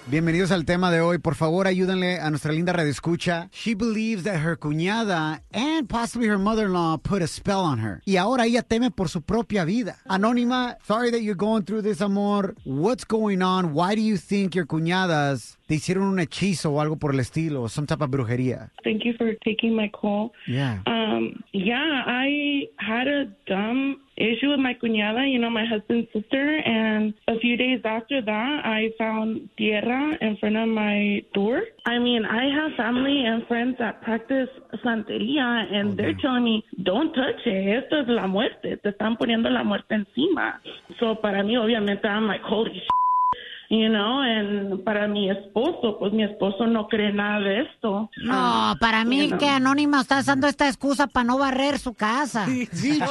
Bienvenidos al tema de hoy. Por favor, ayúdenle a nuestra linda radioescucha. She believes that her cuñada and possibly her mother-in-law put a spell on her. Y ahora ella teme por su propia vida. Anónima, sorry that you're going through this, amor. What's going on? Why do you think your cuñadas te hicieron un hechizo o algo por el estilo, some type of brujería? Thank you for taking my call. Yeah. I had a dumb issue with my cuñada, my husband's sister, and a few days after that, I found tierra in front of my door. I mean, I have family and friends that practice santería, and they're telling me, don't touch it, esto es la muerte, te están poniendo la muerte encima. So, para mí, obviamente, I'm like, holy shit. And para mi esposo, pues mi esposo no cree nada de esto. No, para mí que Anónima está usando esta excusa para no barrer su casa. Sí.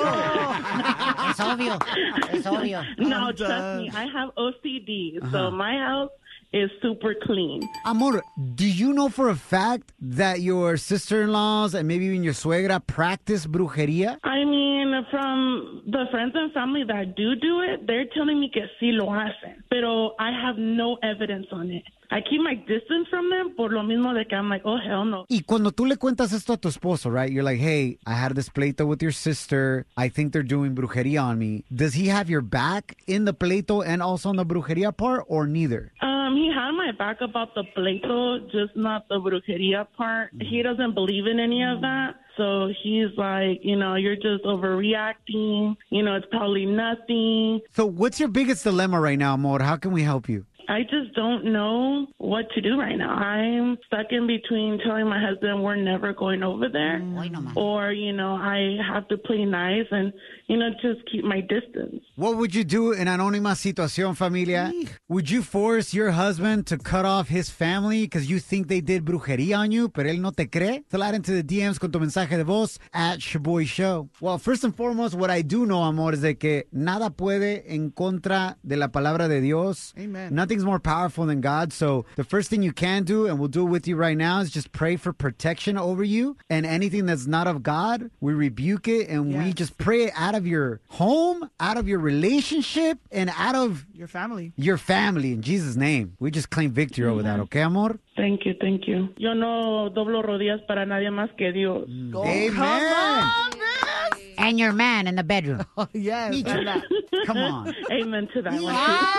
Es obvio, es obvio. No, trust me, I have OCD, so my house is super clean. Amor, do you know for a fact that your sister-in-laws and maybe even your suegra practice brujería? I mean, from the friends and family that do it, they're telling me que sí lo hacen. Pero I have no evidence on it. I keep my distance from them por lo mismo de que I'm like, oh, hell no. Y cuando tú le cuentas esto a tu esposo, right? You're like, hey, I had this pleito with your sister. I think they're doing brujería on me. Does he have your back in the pleito and also on the brujería part, or neither? He had my back about the pleito, just not the brujería part. He doesn't believe in any of that. So he's like, you're just overreacting. It's probably nothing. So what's your biggest dilemma right now, amor? How can we help you? I just don't know what to do right now. I'm stuck in between telling my husband we're never going over there, or, I have to play nice and, just keep my distance. What would you do in anónima situación, familia? Would you force your husband to cut off his family because you think they did brujería on you, pero él no te cree? Slide into the DMs con tu mensaje de voz at Shaboy Show. Well, first and foremost, what I do know, amor, es de que nada puede en contra de la palabra de Dios. Amen. Nothing's more powerful than God. So the first thing you can do, and we'll do it with you right now, is just pray for protection over you. And anything that's not of God, we rebuke it, and we just pray it out of your home, out of your relationship, and out of your family. Your family, in Jesus' name. We just claim victory over that, okay, amor? Thank you. Yo no doblo rodillas para nadie más que Dios. Amen. Come on, And your man in the bedroom. oh, yes. Come on. Amen to that one.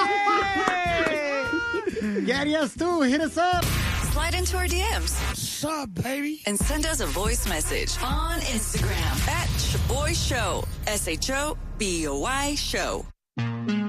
Yes, too. Hit us up. Slide into our DMs. What's up, baby? And send us a voice message on Instagram at Shaboy Show. SHOBOY Show.